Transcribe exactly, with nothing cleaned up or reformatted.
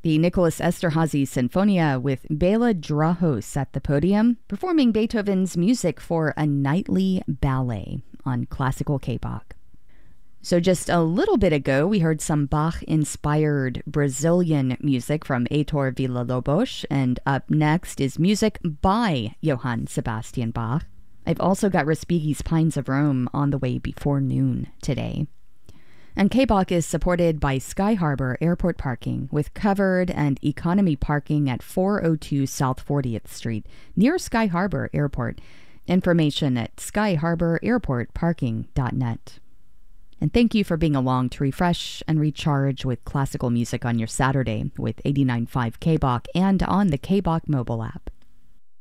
the Nicholas Esterhazy Sinfonia with Bela Drahos at the podium, performing Beethoven's music for a nightly ballet on Classical K-Bach. So just a little bit ago, we heard some Bach-inspired Brazilian music from Heitor Villa-Lobos, and up next is music by Johann Sebastian Bach. I've also got Respighi's Pines of Rome on the way before noon today. And K-Bach is supported by Sky Harbor Airport Parking, with covered and economy parking at four oh two South fortieth Street, near Sky Harbor Airport. Information at sky harbor airport parking dot net. And thank you for being along to refresh and recharge with classical music on your Saturday with eighty-nine point five K-Bach and on the K-Bach mobile app.